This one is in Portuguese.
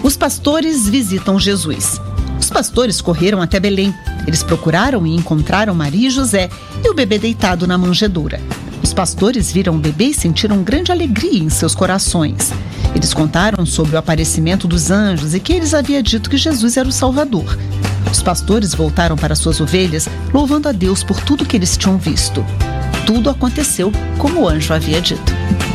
Os pastores visitam Jesus. Os pastores correram até Belém. Eles procuraram e encontraram Maria e José e o bebê deitado na manjedoura. Os pastores viram o bebê e sentiram grande alegria em seus corações. Eles contaram sobre o aparecimento dos anjos e que eles haviam dito que Jesus era o Salvador. Os pastores voltaram para suas ovelhas, louvando a Deus por tudo que eles tinham visto. Tudo aconteceu como o anjo havia dito.